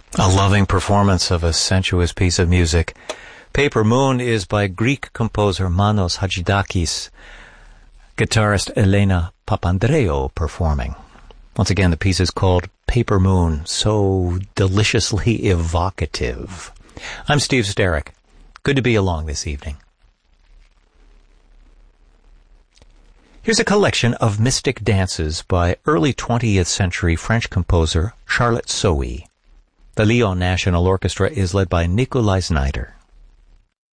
A loving performance of a sensuous piece of music. Paper Moon is by Greek composer Manos Hadjidakis, guitarist Elena Papandreou performing. Once again, the piece is called Paper Moon, so deliciously evocative. I'm Steve Sterrick. Good to be along this evening. Here's a collection of mystic dances by early 20th century French composer Charlotte Sohi. The Lyon National Orchestra is led by Nikolai Znaider.